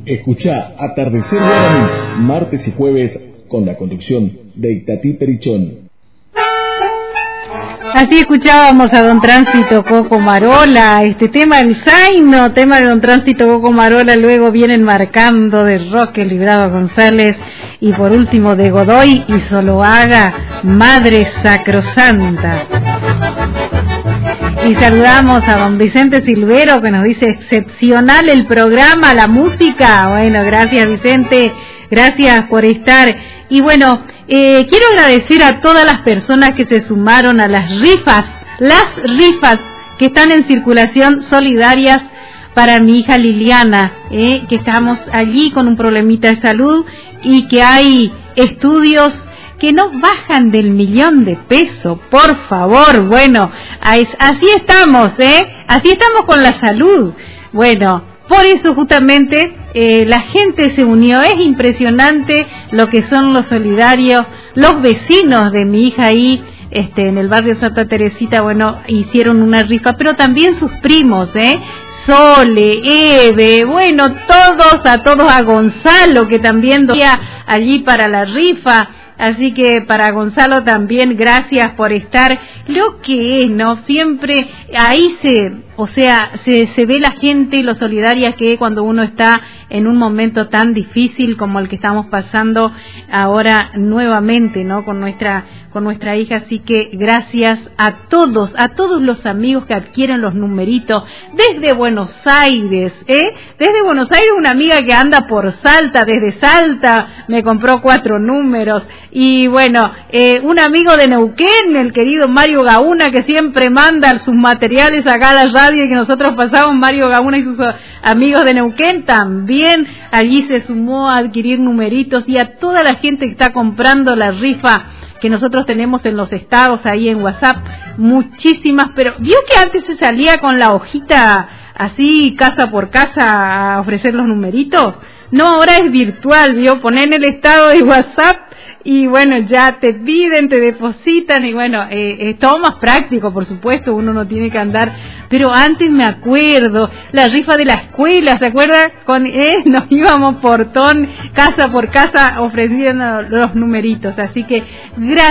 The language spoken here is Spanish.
Escuchá Atardecer Guaraní, martes y jueves, con la conducción de Itatí Perichón. Así escuchábamos a Don Tránsito Coco Marola, este tema del Zaino, tema de Don Tránsito Coco Marola, luego vienen marcando de Roque Librado González, y por último de Godoy y Zoloaga, Madre Sacrosanta. Y saludamos a don Vicente Silvero, que nos dice excepcional el programa, la música. Bueno, gracias Vicente, gracias por estar. Y bueno, quiero agradecer a todas las personas que se sumaron a las rifas que están en circulación solidarias para mi hija Liliana, que estamos allí con un problemita de salud y que hay estudios que no bajan del $1.000.000, por favor. Bueno, así estamos, así estamos con la salud. Bueno, por eso justamente la gente se unió. Es impresionante lo que son los solidarios, los vecinos de mi hija ahí, en el barrio Santa Teresita, bueno, hicieron una rifa, pero también sus primos, Sole, Eve, bueno, a todos, a Gonzalo, que también doía allí para la rifa. Así que para Gonzalo también, gracias por estar. Lo que es, ¿no? Siempre ahí se ve la gente y lo solidaria que es cuando uno está en un momento tan difícil como el que estamos pasando ahora nuevamente, ¿no? Con nuestra hija. Así que gracias a todos los amigos que adquieren los numeritos desde Buenos Aires, Desde Buenos Aires, una amiga que anda por Salta, desde Salta me compró 4 números. Y bueno, un amigo de Neuquén, el querido Mario Gauna, que siempre manda sus materiales acá a la radio y que nosotros pasamos, Mario Gauna y sus amigos de Neuquén, también allí se sumó a adquirir numeritos. Y a toda la gente que está comprando la rifa que nosotros tenemos en los estados ahí en WhatsApp, muchísimas. Pero vio que antes se salía con la hojita así casa por casa a ofrecer los numeritos. No, ahora es virtual, vio, poner en el estado de WhatsApp y bueno, ya te piden, te depositan y bueno, es todo más práctico, por supuesto, uno no tiene que andar. Pero antes me acuerdo, la rifa de la escuela, ¿se acuerda? Nos íbamos casa por casa ofreciendo los numeritos. Así que gracias.